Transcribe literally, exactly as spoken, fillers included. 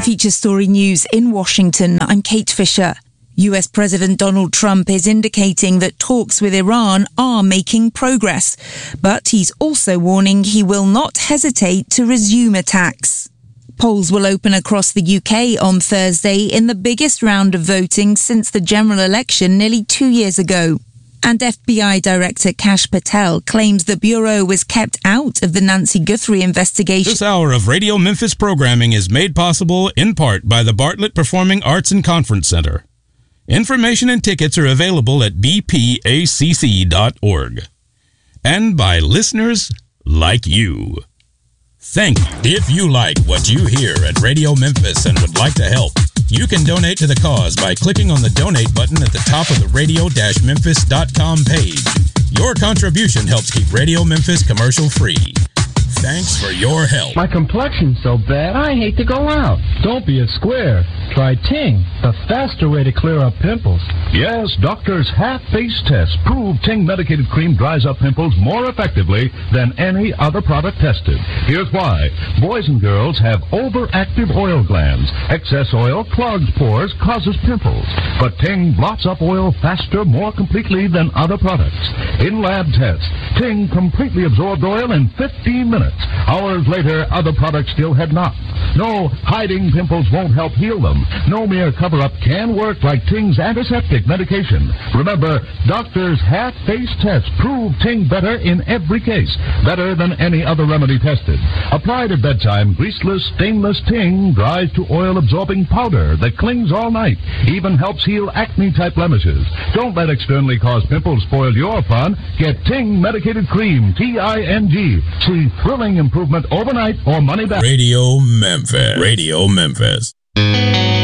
Feature Story News in Washington. I'm Kate Fisher. U S President Donald Trump is indicating that talks with Iran are making progress, but he's also warning he will not hesitate to resume attacks. Polls will open across the U K on Thursday in the biggest round of voting since the general election nearly two years ago. And F B I Director Kash Patel claims the Bureau was kept out of the Nancy Guthrie investigation. This hour of Radio Memphis programming is made possible in part by the Bartlett Performing Arts and Conference Center. Information and tickets are available at b p a c c dot org. And by listeners like you. Thank you. If you like what you hear at Radio Memphis and would like to help, you can donate to the cause by clicking on the donate button at the top of the radio dash memphis dot com page. Your contribution helps keep Radio Memphis commercial free. Thanks for your help. My complexion's so bad, I hate to go out. Don't be a square. Try Ting, the faster way to clear up pimples. Yes, doctors' half-face tests prove Ting medicated cream dries up pimples more effectively than any other product tested. Here's why. Boys and girls have overactive oil glands. Excess oil clogs pores, causes pimples. But Ting blots up oil faster, more completely than other products. In lab tests, Ting completely absorbed oil in fifteen minutes. Hours later, other products still had not. No, hiding pimples won't help heal them. No mere cover-up can work like Ting's antiseptic medication. Remember, doctors' half-face tests prove Ting better in every case. Better than any other remedy tested. Applied at bedtime, greaseless, stainless Ting dries to oil-absorbing powder that clings all night. Even helps heal acne-type blemishes. Don't let externally caused pimples spoil your fun. Get Ting medicated cream, T I N G. See thrilling improvement overnight or money back. Radio Memphis. Radio Memphis.